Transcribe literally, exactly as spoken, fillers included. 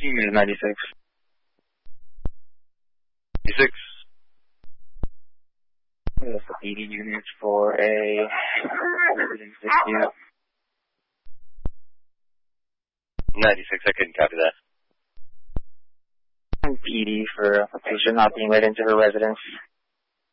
Unit ninety-six. ninety-six. That's the P D units for a unit. ninety-six, I couldn't copy that. P D for a patient not being let into her residence.